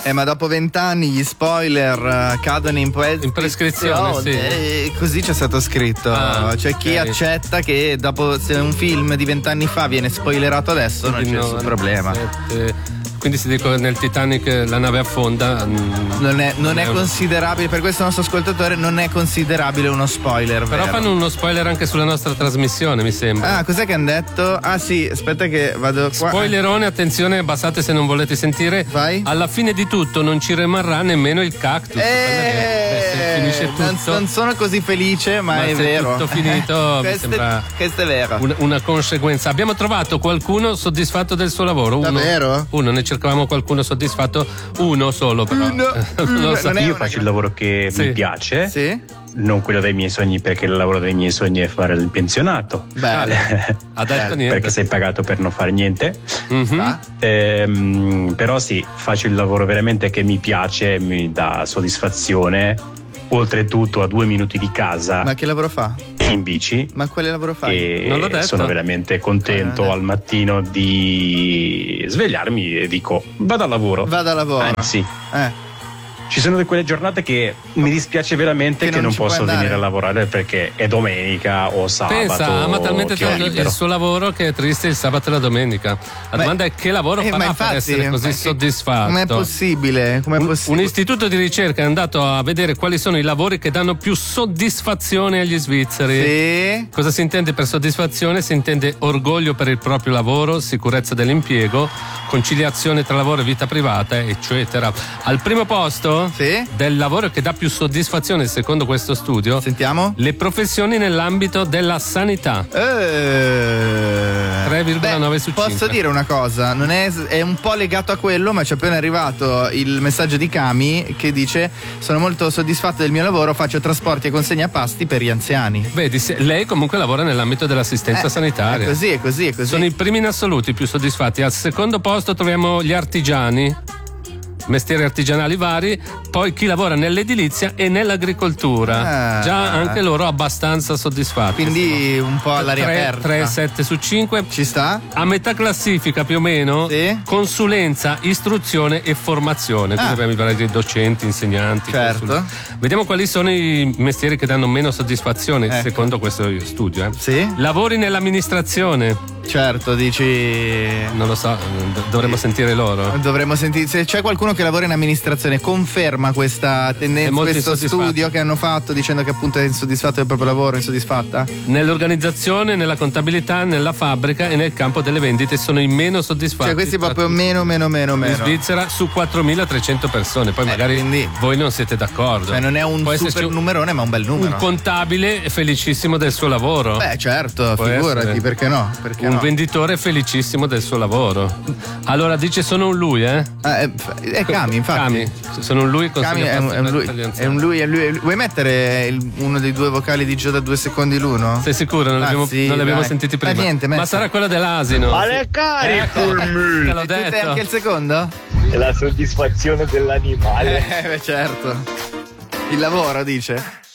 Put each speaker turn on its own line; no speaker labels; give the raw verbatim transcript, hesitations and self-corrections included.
Eh, ma dopo vent'anni gli spoiler uh, cadono in, pre-
in prescrizione, sì.
E così c'è stato scritto. Ah, c'è chi okay. accetta che dopo, se un film di vent'anni fa viene spoilerato adesso, non c'è
no,
nessun problema.
Sette. Quindi si dice nel Titanic la nave affonda.
Non è, non è considerabile, per questo nostro ascoltatore non è considerabile uno spoiler.
Però
vero?
fanno uno spoiler anche sulla nostra trasmissione, mi sembra.
Ah, cos'è che hanno detto? Ah sì, aspetta che vado qua.
Spoilerone, attenzione, abbassate se non volete sentire.
Vai.
Alla fine di tutto non ci rimarrà nemmeno il cactus.
Eh,
Beh, finisce tutto.
Non, non sono così felice, ma,
ma
è vero.
Tutto finito,
questo,
mi sembra.
Questo è vero.
Una, una conseguenza. Abbiamo trovato qualcuno soddisfatto del suo lavoro. Uno,
Davvero?
Uno, ne cercavamo qualcuno soddisfatto, uno solo però.
Uno,
non so.
Io faccio il lavoro che
sì.
mi piace,
sì.
non quello dei miei sogni, perché il lavoro dei miei sogni è fare il pensionato.
Beh,
ha detto niente.
Perché sei pagato per non fare niente.
Mm-hmm.
Ah.
Ehm, però sì, faccio il lavoro veramente che mi piace, mi dà soddisfazione. Oltretutto a due minuti di casa.
Ma che lavoro fa?
In bici.
Ma quale lavoro fai?
E
non l'ho detto.
Sono veramente contento eh, al mattino di svegliarmi e dico vado al lavoro.
Vado al lavoro.
Anzi,
eh.
ci sono di quelle giornate che mi dispiace veramente che, che non, non posso venire a lavorare perché è domenica o sabato.
Pensa, ama talmente tanto
libero.
il suo lavoro che è triste il sabato e la domenica. La
ma,
domanda è che lavoro
eh,
farà
infatti,
per essere così soddisfatto?
Com'è possibile? Com'è
un,
possibile?
un istituto di ricerca è andato a vedere quali sono i lavori che danno più soddisfazione agli svizzeri.
Sì.
Cosa si intende per soddisfazione? Si intende orgoglio per il proprio lavoro, sicurezza dell'impiego, conciliazione tra lavoro e vita privata, eccetera. Al primo posto
sì.
del lavoro che dà più soddisfazione secondo questo studio,
sentiamo,
le professioni nell'ambito della sanità.
eh,
tre virgola nove su cinque.
Posso dire una cosa, non è, è un po' legato a quello, ma ci è appena arrivato il messaggio di Cami che dice: sono molto soddisfatto del mio lavoro, faccio trasporti e consegna pasti per gli anziani.
Vedi, se, lei comunque lavora nell'ambito dell'assistenza
eh,
sanitaria.
È così, è così, è così.
Sono i primi in assoluto i più soddisfatti. Al secondo posto troviamo gli artigiani, mestieri artigianali vari, poi chi lavora nell'edilizia e nell'agricoltura.
Ah,
Già anche loro abbastanza soddisfatti.
Quindi un po' all'aria aperta.
tre, sette su cinque.
Ci sta?
A metà classifica più o meno,
sì.
Consulenza, istruzione e formazione. Quindi
ah.
abbiamo i vari docenti, insegnanti.
Certo.
Consul... Vediamo quali sono i mestieri che danno meno soddisfazione,
ecco.
secondo questo studio. Eh.
Sì.
Lavori nell'amministrazione.
Certo, dici.
Non lo so, dovremmo sì. sentire loro.
Dovremmo sentire. Se c'è qualcuno che lavora in amministrazione, conferma questa tendenza, questo studio che hanno fatto dicendo che appunto è insoddisfatto del proprio lavoro, insoddisfatta?
Nell'organizzazione, nella contabilità, nella fabbrica e nel campo delle vendite sono i meno soddisfatti.
Cioè questi proprio tutti. meno, meno, meno, meno.
In Svizzera su quattromilatrecento persone, poi eh, magari quindi, voi non siete d'accordo.
Cioè non è un Può super un, numerone, ma un bel numero.
Un contabile felicissimo del suo lavoro.
Beh certo, Può figurati, essere. perché no? Perché
un
no?
venditore felicissimo del suo lavoro. Allora dice sono un lui, eh?
Ah, è, è Cami, infatti.
Cami, sono un lui.
Cami è un, è un lui. È un lui, è lui, è lui. Vuoi mettere il, uno dei due vocali di Gio da due secondi l'uno?
Sei sicuro? Non, ah, abbiamo,
sì,
non li abbiamo sentiti prima.
Ma, niente,
ma sarà quella dell'asino.
Ma le carico!
Ecco, te l'ho detto.
Tu sei anche il secondo?
È la soddisfazione dell'animale.
Eh, beh, certo. Il lavoro, dice.